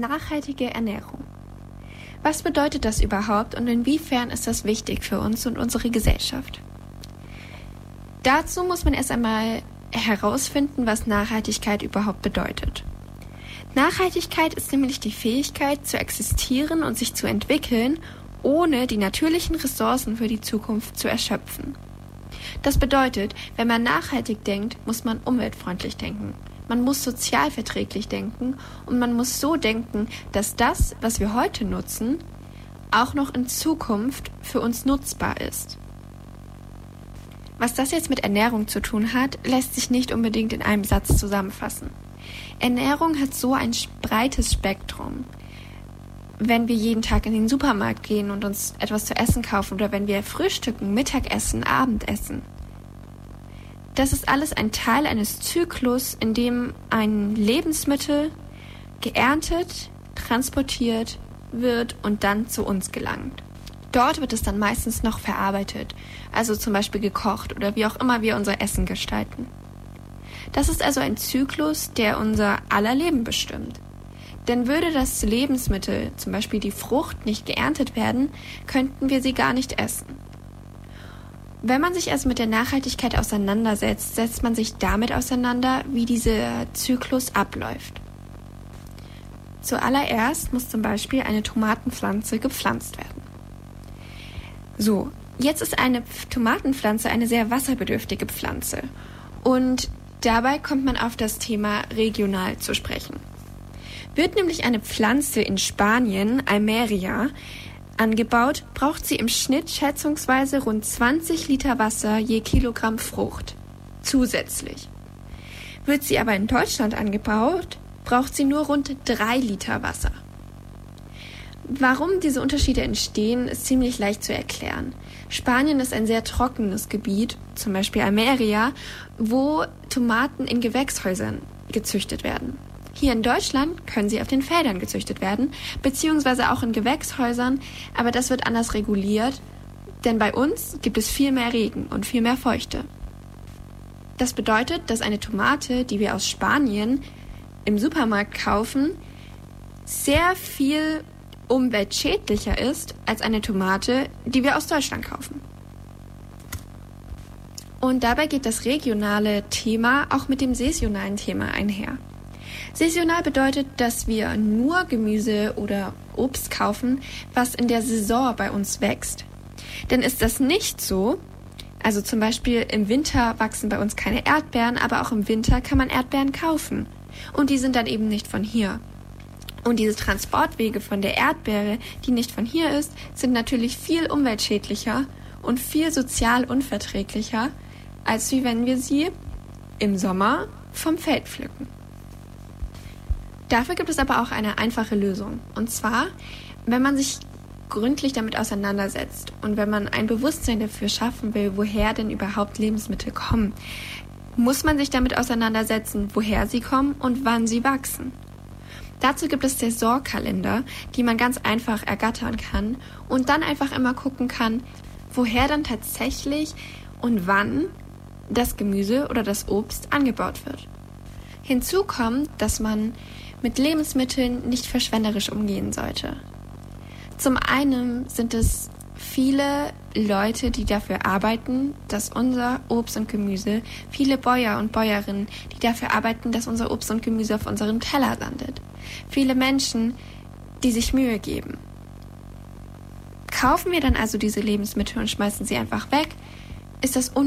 nachhaltige Ernährung. Was bedeutet das überhaupt und inwiefern ist das wichtig für uns und unsere Gesellschaft? Dazu muss man erst einmal herausfinden, was Nachhaltigkeit überhaupt bedeutet. Nachhaltigkeit ist nämlich die Fähigkeit zu existieren und sich zu entwickeln, ohne die natürlichen Ressourcen für die Zukunft zu erschöpfen. Das bedeutet, wenn man nachhaltig denkt, muss man umweltfreundlich denken. Man muss sozialverträglich denken und man muss so denken, dass das, was wir heute nutzen, auch noch in Zukunft für uns nutzbar ist. Was das jetzt mit Ernährung zu tun hat, lässt sich nicht unbedingt in einem Satz zusammenfassen. Ernährung hat so ein breites Spektrum. Wenn wir jeden Tag in den Supermarkt gehen und uns etwas zu essen kaufen oder wenn wir frühstücken, Mittagessen, Abendessen. Das ist alles ein Teil eines Zyklus, in dem ein Lebensmittel geerntet, transportiert wird und dann zu uns gelangt. Dort wird es dann meistens noch verarbeitet, also zum Beispiel gekocht oder wie auch immer wir unser Essen gestalten. Das ist also ein Zyklus, der unser aller Leben bestimmt. Denn würde das Lebensmittel, zum Beispiel die Frucht, nicht geerntet werden, könnten wir sie gar nicht essen. Wenn man sich also mit der Nachhaltigkeit auseinandersetzt, setzt man sich damit auseinander, wie dieser Zyklus abläuft. Zuallererst muss zum Beispiel eine Tomatenpflanze gepflanzt werden. So, jetzt ist eine Tomatenpflanze eine sehr wasserbedürftige Pflanze und dabei kommt man auf das Thema regional zu sprechen. Wird nämlich eine Pflanze in Spanien, Almeria, angebaut, braucht sie im Schnitt schätzungsweise rund 20 Liter Wasser je Kilogramm Frucht zusätzlich. Wird sie aber in Deutschland angebaut, braucht sie nur rund 3 Liter Wasser. Warum diese Unterschiede entstehen, ist ziemlich leicht zu erklären. Spanien ist ein sehr trockenes Gebiet, zum Beispiel Almeria, wo Tomaten in Gewächshäusern gezüchtet werden. Hier in Deutschland können sie auf den Feldern gezüchtet werden, beziehungsweise auch in Gewächshäusern, aber das wird anders reguliert, denn bei uns gibt es viel mehr Regen und viel mehr Feuchte. Das bedeutet, dass eine Tomate, die wir aus Spanien im Supermarkt kaufen, sehr viel umweltschädlicher ist als eine Tomate, die wir aus Deutschland kaufen. Und dabei geht das regionale Thema auch mit dem saisonalen Thema einher. Saisonal bedeutet, dass wir nur Gemüse oder Obst kaufen, was in der Saison bei uns wächst. Denn ist das nicht so, also zum Beispiel im Winter wachsen bei uns keine Erdbeeren, aber auch im Winter kann man Erdbeeren kaufen. Und die sind dann eben nicht von hier. Und diese Transportwege von der Erdbeere, die nicht von hier ist, sind natürlich viel umweltschädlicher und viel sozial unverträglicher, als wie wenn wir sie im Sommer vom Feld pflücken. Dafür gibt es aber auch eine einfache Lösung. Und zwar, wenn man sich gründlich damit auseinandersetzt und wenn man ein Bewusstsein dafür schaffen will, woher denn überhaupt Lebensmittel kommen, muss man sich damit auseinandersetzen, woher sie kommen und wann sie wachsen. Dazu gibt es Saisonkalender, die man ganz einfach ergattern kann und dann einfach immer gucken kann, woher dann tatsächlich und wann das Gemüse oder das Obst angebaut wird. Hinzu kommt, dass man mit Lebensmitteln nicht verschwenderisch umgehen sollte. Zum einen sind es viele Leute, die dafür arbeiten, dass unser Obst und Gemüse, viele Bäuer und Bäuerinnen, die dafür arbeiten, dass unser Obst und Gemüse auf unserem Teller landet. Viele Menschen, die sich Mühe geben. Kaufen wir dann also diese Lebensmittel und schmeißen sie einfach weg, ist das